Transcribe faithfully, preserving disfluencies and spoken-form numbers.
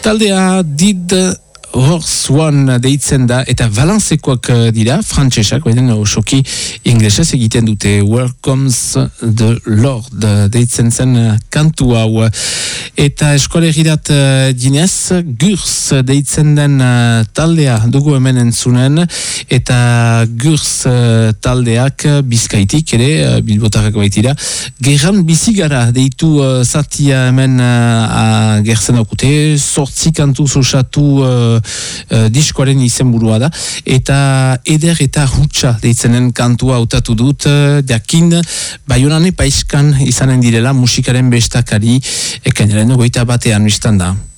Taldea Did Horse One deitzen da, eta balancekoak dira, frantsesak, baina osoki inglesez egiten dute. Welcomes the Lord deitzen zen kantu hau. Eta eskolegirat dinez, Gurs deitzen den taldea dugu hemen entzunen, eta Gurs taldeak Bizkaitik ere, Bilbotarrak baitira, gerran bizigara deitu zatia hemen gertzen okute, sortzi kantu zosatu Uh, diskoaren izenburua da, eta eder eta hutsa deitzenen kantua hautatu dut, uh, jakin Baionane paiskan izanen direla musikaren bestakari ekainaren ogoita batean biztan da.